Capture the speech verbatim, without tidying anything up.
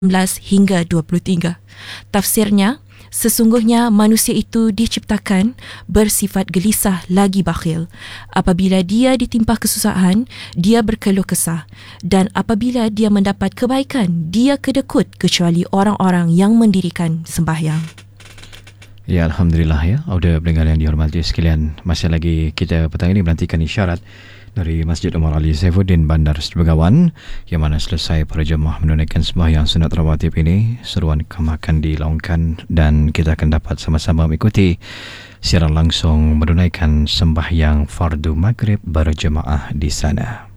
belas hingga dua puluh tiga. Tafsirnya, sesungguhnya manusia itu diciptakan bersifat gelisah lagi bakhil. Apabila dia ditimpa kesusahan, dia berkeluh kesah. Dan apabila dia mendapat kebaikan, dia kedekut kecuali orang-orang yang mendirikan sembahyang. Ya, Alhamdulillah ya. Audio pendengar yang dihormati sekalian, masih lagi kita petang ini menantikan isyarat dari Masjid Umar Ali Saifuddin Bandar Begawan, yang mana selesai para jemaah menunaikan sembahyang sunat rawatib ini, seruan kam akan dilaungkan dan kita akan dapat sama-sama mengikuti siaran langsung menunaikan sembahyang fardu maghrib berjemaah di sana.